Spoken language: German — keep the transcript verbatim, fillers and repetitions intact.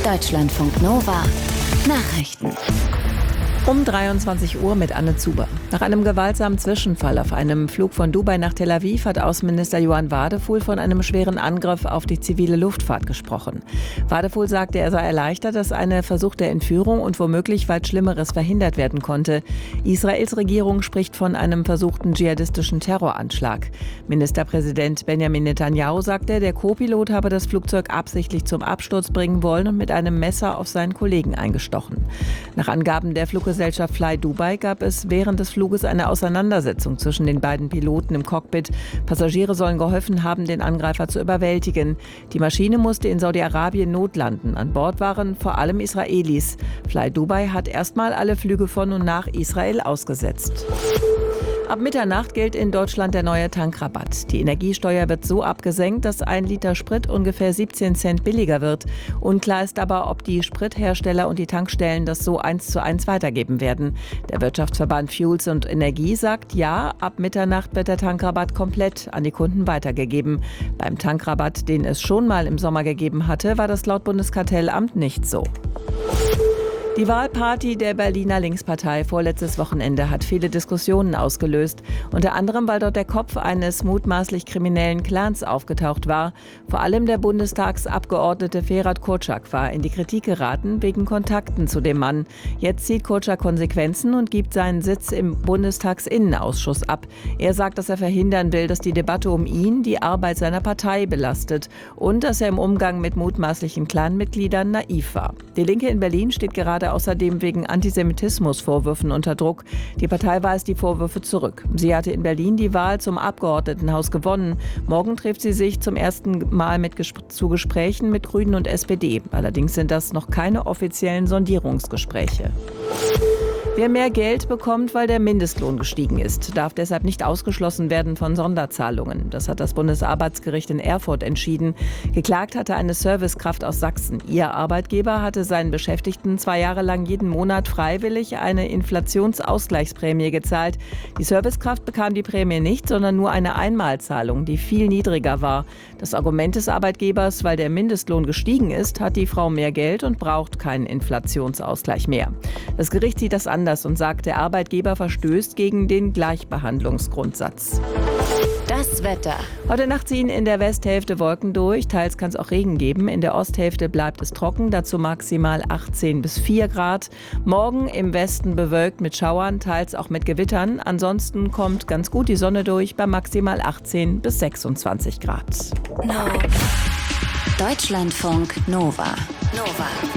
Deutschlandfunk Nova Nachrichten. Um dreiundzwanzig Uhr mit Anne Zuber. Nach einem gewaltsamen Zwischenfall auf einem Flug von Dubai nach Tel Aviv hat Außenminister Johann Wadephul von einem schweren Angriff auf die zivile Luftfahrt gesprochen. Wadephul sagte, er sei erleichtert, dass eine versuchte Entführung und womöglich weit Schlimmeres verhindert werden konnte. Israels Regierung spricht von einem versuchten dschihadistischen Terroranschlag. Ministerpräsident Benjamin Netanyahu sagte, der Co-Pilot habe das Flugzeug absichtlich zum Absturz bringen wollen und mit einem Messer auf seinen Kollegen eingestochen. Nach Angaben der Fluggesellschaft Fly Dubai gab es während des Fluges eine Auseinandersetzung zwischen den beiden Piloten im Cockpit. Passagiere sollen geholfen haben, den Angreifer zu überwältigen. Die Maschine musste in Saudi-Arabien notlanden. An Bord waren vor allem Israelis. Fly Dubai hat erstmal alle Flüge von und nach Israel ausgesetzt. Ab Mitternacht gilt in Deutschland der neue Tankrabatt. Die Energiesteuer wird so abgesenkt, dass ein Liter Sprit ungefähr siebzehn Cent billiger wird. Unklar ist aber, ob die Sprithersteller und die Tankstellen das so eins zu eins weitergeben werden. Der Wirtschaftsverband Fuels und Energie sagt, ja, ab Mitternacht wird der Tankrabatt komplett an die Kunden weitergegeben. Beim Tankrabatt, den es schon mal im Sommer gegeben hatte, war das laut Bundeskartellamt nicht so. Die Wahlparty der Berliner Linkspartei vorletztes Wochenende hat viele Diskussionen ausgelöst. Unter anderem, weil dort der Kopf eines mutmaßlich kriminellen Clans aufgetaucht war. Vor allem der Bundestagsabgeordnete Ferhat Kocak war in die Kritik geraten wegen Kontakten zu dem Mann. Jetzt zieht Kocak Konsequenzen und gibt seinen Sitz im Bundestagsinnenausschuss ab. Er sagt, dass er verhindern will, dass die Debatte um ihn die Arbeit seiner Partei belastet und dass er im Umgang mit mutmaßlichen Clanmitgliedern naiv war. Die Linke in Berlin steht gerade außerdem wegen Antisemitismusvorwürfen unter Druck. Die Partei weist die Vorwürfe zurück. Sie hatte in Berlin die Wahl zum Abgeordnetenhaus gewonnen. Morgen trifft sie sich zum ersten Mal mit Gesp- zu Gesprächen mit Grünen und S P D. Allerdings sind das noch keine offiziellen Sondierungsgespräche. Wer mehr Geld bekommt, weil der Mindestlohn gestiegen ist, darf deshalb nicht ausgeschlossen werden von Sonderzahlungen. Das hat das Bundesarbeitsgericht in Erfurt entschieden. Geklagt hatte eine Servicekraft aus Sachsen. Ihr Arbeitgeber hatte seinen Beschäftigten zwei Jahre lang jeden Monat freiwillig eine Inflationsausgleichsprämie gezahlt. Die Servicekraft bekam die Prämie nicht, sondern nur eine Einmalzahlung, die viel niedriger war. Das Argument des Arbeitgebers, weil der Mindestlohn gestiegen ist, hat die Frau mehr Geld und braucht keinen Inflationsausgleich mehr. Das Gericht sieht das an und sagt, der Arbeitgeber verstößt gegen den Gleichbehandlungsgrundsatz. Das Wetter. Heute Nacht ziehen in der Westhälfte Wolken durch, teils kann es auch Regen geben. In der Osthälfte bleibt es trocken, dazu maximal achtzehn bis vier Grad. Morgen im Westen bewölkt mit Schauern, teils auch mit Gewittern. Ansonsten kommt ganz gut die Sonne durch bei maximal achtzehn bis sechsundzwanzig Grad. No. Deutschlandfunk Nova. Nova.